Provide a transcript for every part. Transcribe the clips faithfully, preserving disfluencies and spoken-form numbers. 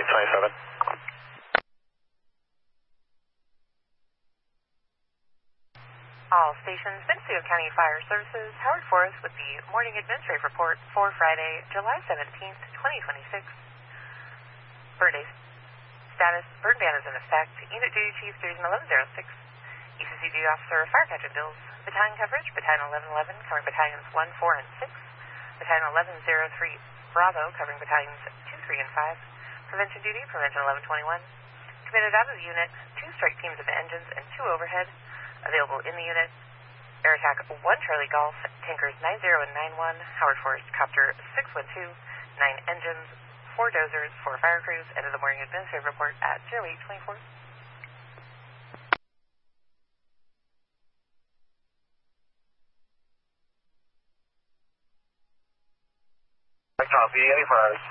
eight twenty-seven. All stations, Ventura County Fire Services, Howard Forest with the morning administrative report for Friday, July seventeenth, twenty twenty-six. Burn day status, burn ban is in effect. Unit duty chief Division eleven oh six. E C C D officer, fire captain bills. Battalion coverage, Battalion eleven eleven, covering battalions one, four, and six. Battalion eleven oh three Bravo, covering battalions two, three, and five. Prevention duty, Prevention eleven twenty-one. Committed out of the unit, two strike teams of engines and two overhead. Available in the unit, Air Attack one Charlie Golf, tankers nine zero and nine one, Howard Forest Copter six one two, nine engines, four dozers, four fire crews. End of the morning administrative report at zero eight twenty-four. Copy, any fires?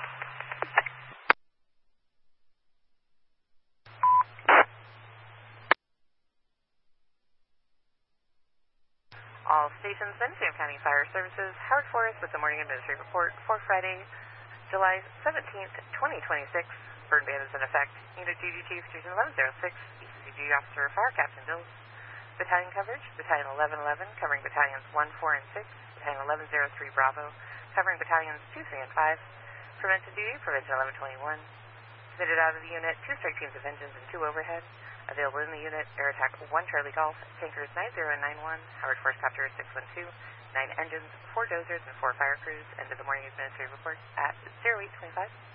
All stations, Ventura County Fire Services, Howard Forest with the morning administrative report for Friday, July seventeenth, twenty twenty-six. Burn ban is in effect. Unit duty chief, Division eleven oh six. E C C D officer, fire captain bills. Battalion coverage, Battalion eleven eleven, covering battalions one, four, and six. Battalion eleven oh three Bravo, covering battalions two, three, and five. Preventive duty, Prevention eleven twenty-one. Committed out of the unit, two strike teams of engines and two overhead. Available in the unit, Air Attack one Charlie Golf, tankers nine zero and nine one, Howard Forest Copter six one two, nine engines, four dozers, and four fire crews. End of the morning administrative report at zero eight twenty-five.